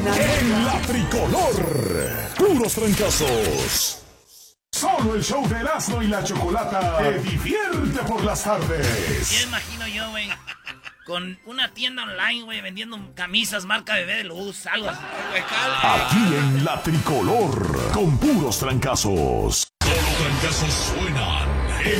En la tricolor, puros trancazos. Solo el show de Erasmo y la Chocolata te divierte por las tardes. Ya imagino yo, güey, con una tienda online, güey, vendiendo camisas marca Bebé de Luz, algo así. Aquí en la tricolor, con puros trancazos. Solo trancazos suenan en